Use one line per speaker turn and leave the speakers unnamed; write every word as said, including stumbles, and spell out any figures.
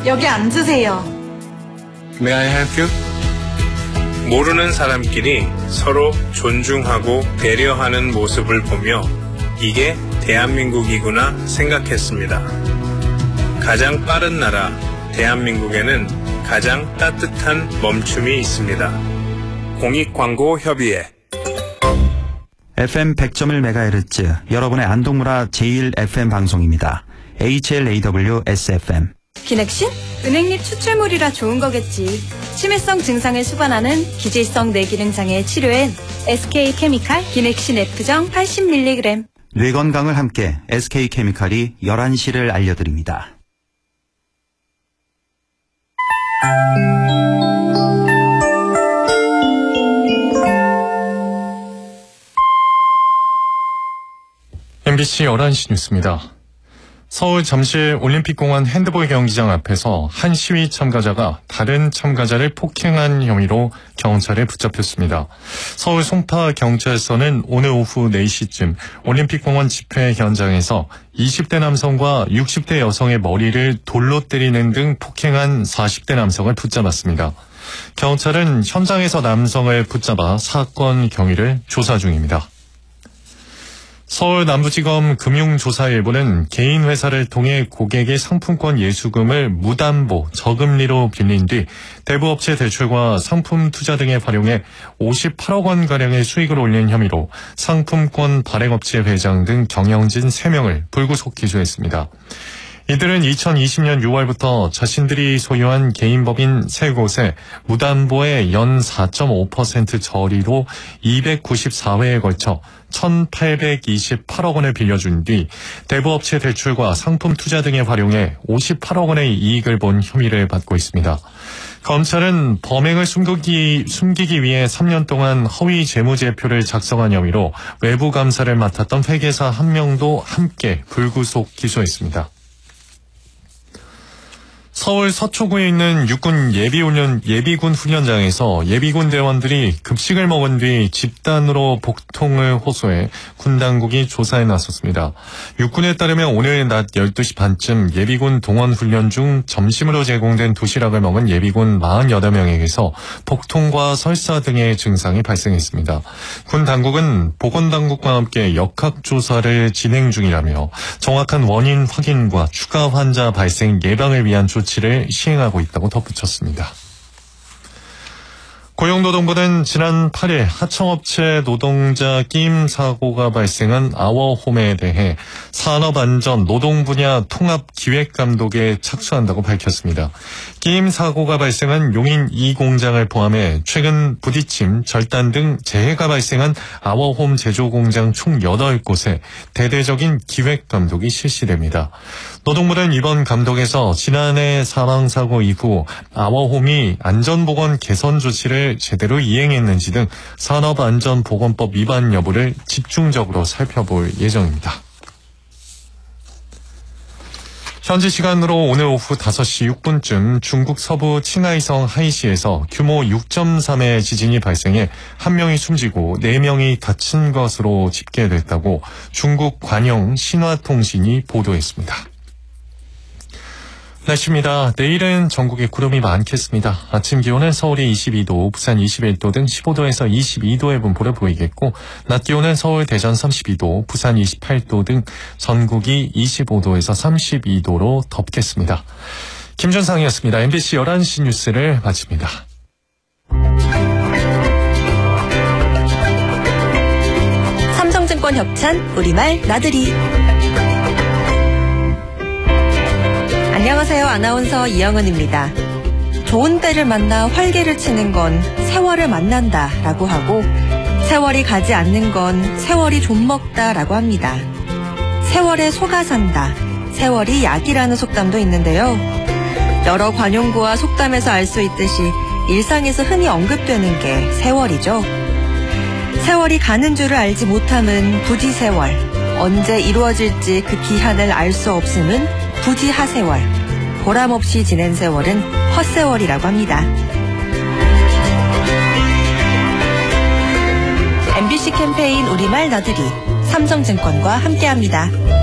여기 앉으세요.
May I help you? 모르는 사람끼리 서로 존중하고 배려하는 모습을 보며 이게 대한민국이구나 생각했습니다. 가장 빠른 나라 대한민국에는 가장 따뜻한 멈춤이 있습니다. 공익광고협의회
에프엠 백 점 일 메가헤르츠 여러분의 안동문화 제일 에프엠 방송입니다. 에이치엘에이더블유 에스에프엠
기넥신? 은행잎 추출물이라 좋은 거겠지. 치매성 증상을 수반하는 기질성 뇌기능장애 치료엔 에스케이케미칼 기넥신 F정 팔십 밀리그램.
뇌 건강을 함께 에스케이케미칼이 열한 시를 알려드립니다.
엠비씨 열한 시 뉴스입니다. 서울 잠실 올림픽공원 핸드볼 경기장 앞에서 한 시위 참가자가 다른 참가자를 폭행한 혐의로 경찰에 붙잡혔습니다. 서울 송파경찰서는 오늘 오후 네 시쯤 올림픽공원 집회 현장에서 이십 대 남성과 육십 대 여성의 머리를 돌로 때리는 등 폭행한 사십 대 남성을 붙잡았습니다. 경찰은 현장에서 남성을 붙잡아 사건 경위를 조사 중입니다. 서울 남부지검 금융조사일부는 개인 회사를 통해 고객의 상품권 예수금을 무담보 저금리로 빌린 뒤 대부업체 대출과 상품 투자 등에 활용해 오십팔억 원가량의 수익을 올린 혐의로 상품권 발행업체 회장 등 경영진 세 명을 불구속 기소했습니다. 이들은 이천이십 년 유월부터 자신들이 소유한 개인법인 세 곳에 무담보의 연 사 점 오 퍼센트 저리로 이백구십사 회에 걸쳐 천팔백이십팔억 원을 빌려준 뒤 대부업체 대출과 상품 투자 등에 활용해 오십팔억 원의 이익을 본 혐의를 받고 있습니다. 검찰은 범행을 숨기기, 숨기기 위해 삼 년 동안 허위 재무제표를 작성한 혐의로 외부 감사를 맡았던 회계사 한 명도 함께 불구속 기소했습니다. 서울 서초구에 있는 육군 예비훈련, 예비군 훈련장에서 예비군 대원들이 급식을 먹은 뒤 집단으로 복통을 호소해 군 당국이 조사에 나섰습니다. 육군에 따르면 오늘 낮 열두 시 반쯤 예비군 동원 훈련 중 점심으로 제공된 도시락을 먹은 예비군 사십팔 명에게서 복통과 설사 등의 증상이 발생했습니다. 군 당국은 보건당국과 함께 역학조사를 진행 중이라며 정확한 원인 확인과 추가 환자 발생 예방을 위한 조치 조치를 시행하고 있다고 덧붙였습니다. 고용노동부는 지난 팔 일 하청업체 노동자 끼임 사고가 발생한 아워홈에 대해 산업안전 노동 분야 통합기획감독에 착수한다고 밝혔습니다. 끼임 사고가 발생한 용인 이 공장을 포함해 최근 부딪힘, 절단 등 재해가 발생한 아워홈 제조공장 총 여덟 곳에 대대적인 기획감독이 실시됩니다. 노동부는 이번 감독에서 지난해 사망사고 이후 아워홈이 안전보건 개선 조치를 제대로 이행했는지 등 산업안전보건법 위반 여부를 집중적으로 살펴볼 예정입니다. 현지 시간으로 오늘 오후 다섯 시 육 분쯤 중국 서부 칭하이성 하이시에서 규모 육 점 삼의 지진이 발생해 한 명이 숨지고 네 명이 다친 것으로 집계됐다고 중국 관영 신화통신이 보도했습니다. 날씨입니다. 내일은 전국에 구름이 많겠습니다. 아침 기온은 서울이 이십이 도, 부산 이십일 도 등 십오 도에서 이십이 도의 분포를 보이겠고 낮 기온은 서울, 대전 삼십이 도, 부산 이십팔 도 등 전국이 이십오 도에서 삼십이 도로 덥겠습니다. 김준상이었습니다. 엠비씨 열한 시 뉴스를 마칩니다.
삼성증권 협찬 우리말 나들이. 안녕하세요. 아나운서 이영은입니다. 좋은 때를 만나 활개를 치는 건 세월을 만난다 라고 하고 세월이 가지 않는 건 세월이 좀 먹다 라고 합니다. 세월에 속아 산다, 세월이 약이라는 속담도 있는데요. 여러 관용구와 속담에서 알 수 있듯이 일상에서 흔히 언급되는 게 세월이죠. 세월이 가는 줄을 알지 못함은 부지세월, 언제 이루어질지 그 기한을 알 수 없음은 부지하세월, 보람없이 지낸 세월은 헛세월이라고 합니다. 엠비씨 캠페인 우리말 나들이 삼성증권과 함께합니다.